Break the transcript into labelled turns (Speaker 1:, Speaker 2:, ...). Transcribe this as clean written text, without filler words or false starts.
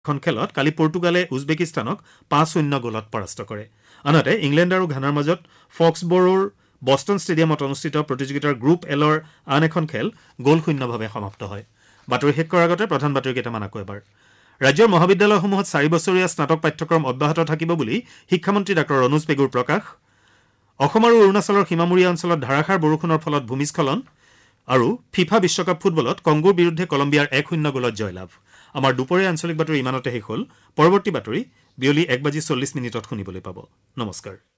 Speaker 1: এখন খেলত কালি পৰ্তুগালে উজবেকিস্তানক 5-0 গলত পৰাস্ত কৰে। আনহাতে ইংলেণ্ড আৰু ঘানাৰ মাজত ফক্সবৰোৰ বষ্টন ষ্টেডিয়ামত অনুষ্ঠিত প্ৰতিযোগিতাৰ গ্ৰুপ এলৰ আন এখন খেল গ'লশূন্যভাৱে সমাপ্ত হয়। বাতৰি শেষ কৰাৰ আগতে প্ৰধান বাতৰি কেইটামান আকৌ এবাৰ। ৰাজ্যৰ মহাবিদ্যালয়সমূহত 4 বছৰীয়া স্নাতক পাঠ্যক্ৰম অব্যাহত থাকিব বুলি শিক্ষামন্ত্ৰী ডাঃ ৰণোজ পেগুৰ প্ৰকাশ। অসম আৰু অৰুণাচলৰ সীমামূৰীয়া অঞ্চলত ধাৰাসাৰ বৰষুণৰ ফলত ভূমিস্খলন আৰু ফিফা বিশ্বকাপ ফুটবলত কংগোৰ বিৰুদ্ধে কলম্বিয়াৰ 1-0 গলত জয়লাভ। আমাৰ দুপৰীয়া আঞ্চলিক বাতৰি ইমানতে শেষ হ'ল। পৰৱৰ্তী বাতৰি বিয়লি 1:40 শুনিবলৈ পাব। নমস্কাৰ।